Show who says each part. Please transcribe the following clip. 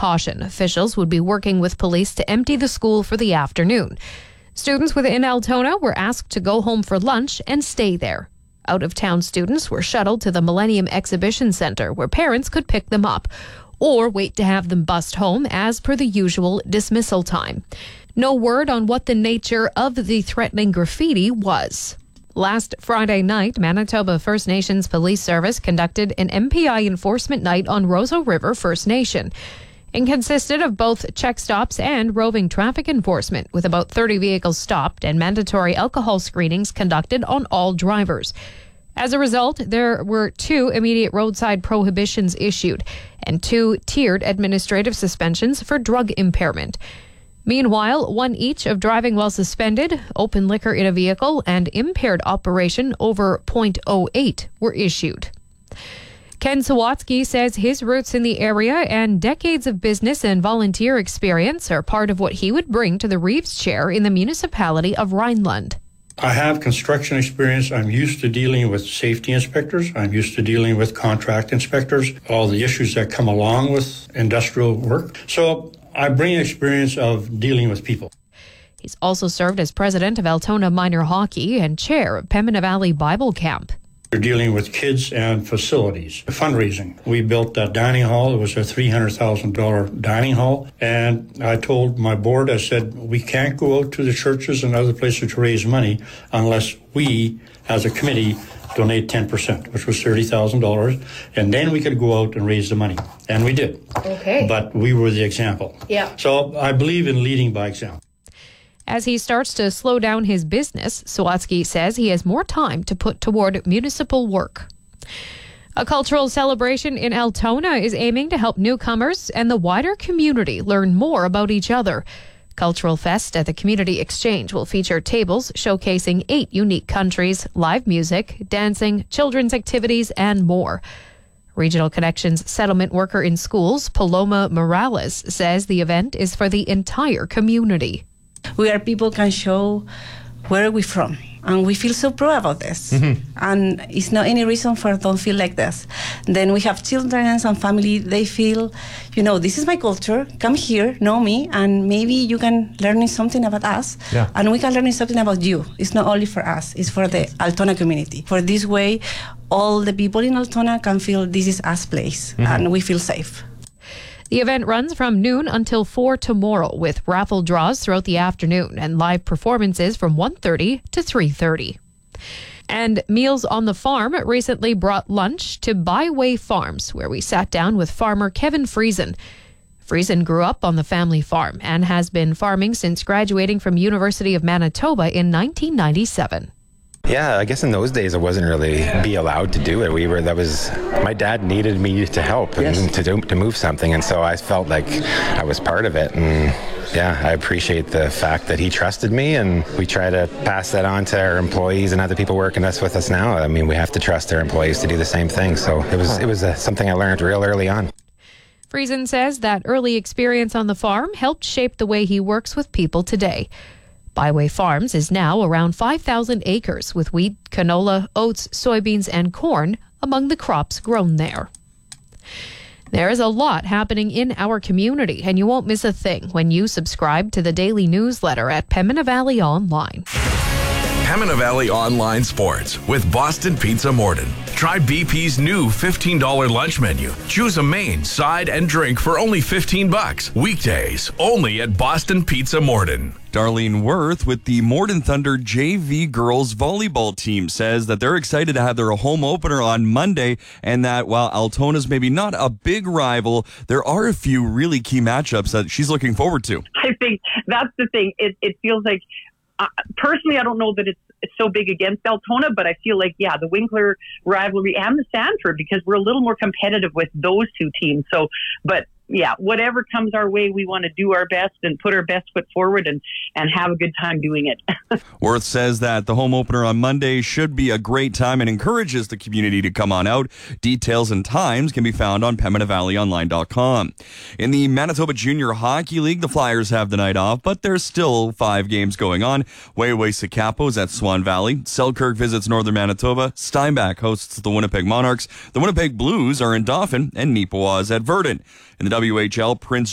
Speaker 1: precaution. Officials would be working with police to empty the school for the afternoon. Students within Altona were asked to go home for lunch and stay there. Out-of-town students were shuttled to the Millennium Exhibition Centre, where parents could pick them up or wait to have them bussed home as per the usual dismissal time. No word on what the nature of the threatening graffiti was. Last Friday night, Manitoba First Nations Police Service conducted an MPI enforcement night on Roseau River First Nation. It consisted of both check stops and roving traffic enforcement, with about 30 vehicles stopped and mandatory alcohol screenings conducted on all drivers. As a result, there were 2 immediate roadside prohibitions issued and 2 tiered administrative suspensions for drug impairment. Meanwhile, 1 each of driving while suspended, open liquor in a vehicle, and impaired operation over .08 were issued. Ken Sawatsky says his roots in the area and decades of business and volunteer experience are part of what he would bring to the Reeves chair in the municipality of Rhineland.
Speaker 2: I have construction experience. I'm used to dealing with safety inspectors. I'm used to dealing with contract inspectors, all the issues that come along with industrial work. So I bring experience of dealing with people.
Speaker 1: He's also served as president of Altona Minor Hockey and chair of Pembina Valley Bible Camp.
Speaker 2: We're dealing with kids and facilities. Fundraising. We built that dining hall. It was a $300,000 dining hall. And I told my board, I said, we can't go out to the churches and other places to raise money unless we, as a committee, donate 10%, which was $30,000. And then we could go out and raise the money. And we did.
Speaker 1: Okay.
Speaker 2: But we were the example.
Speaker 1: Yeah.
Speaker 2: So I believe in leading by example.
Speaker 1: As he starts to slow down his business, Sawatsky says he has more time to put toward municipal work. A cultural celebration in Altona is aiming to help newcomers and the wider community learn more about each other. Cultural Fest at the Community Exchange will feature tables showcasing 8 unique countries, live music, dancing, children's activities, and more. Regional Connections settlement worker in schools, Paloma Morales, says the event is for the entire community.
Speaker 3: Where people can show where we're from. And we feel so proud about this. Mm-hmm. And it's not any reason for don't feel like this. Then we have children and family, they feel, this is my culture, come here, know me, and maybe you can learn something about us. Yeah. And we can learn something about you. It's not only for us, it's for the Altona community. For this way, all the people in Altona can feel this is us place, and we feel safe.
Speaker 1: The event runs from noon until 4 tomorrow, with raffle draws throughout the afternoon and live performances from 1:30 to 3:30. And Meals on the Farm recently brought lunch to Byway Farms, where we sat down with farmer Kevin Friesen. Friesen grew up on the family farm and has been farming since graduating from University of Manitoba in 1997.
Speaker 4: Yeah, I guess in those days I wasn't really be allowed to do it. My dad needed me to help and to move something, and so I felt like I was part of it. And yeah, I appreciate the fact that he trusted me, and we try to pass that on to our employees and other people working with us now. I mean, we have to trust our employees to do the same thing. So it was something I learned real early on.
Speaker 1: Friesen says that early experience on the farm helped shape the way he works with people today. Byway Farms is now around 5,000 acres, with wheat, canola, oats, soybeans, and corn among the crops grown there. There is a lot happening in our community, and you won't miss a thing when you subscribe to the daily newsletter at Pembina Valley Online.
Speaker 5: Pembina Valley Online Sports with Boston Pizza Morden. Try BP's new $15 lunch menu. Choose a main, side, and drink for only $15. Weekdays, only at Boston Pizza Morden.
Speaker 6: Darlene Worth with the Morden Thunder JV girls volleyball team says that they're excited to have their home opener on Monday, and that while Altona's maybe not a big rival, there are a few really key matchups that she's looking forward to.
Speaker 7: I think that's the thing. It feels like, personally, I don't know that it's so big against Altona, but I feel like, the Winkler rivalry and the Sanford, because we're a little more competitive with those two teams. So, but whatever comes our way, we want to do our best and put our best foot forward and have a good time doing it.
Speaker 6: Worth says that the home opener on Monday should be a great time and encourages the community to come on out. Details and times can be found on PembinaValleyOnline.com. In the Manitoba Junior Hockey League, the Flyers have the night off, but there's still 5 games going on. Wayway-Sikapo's at Swan Valley. Selkirk visits Northern Manitoba. Steinbach hosts the Winnipeg Monarchs. The Winnipeg Blues are in Dauphin, and Neepawa is at Verdun. In the WHL, Prince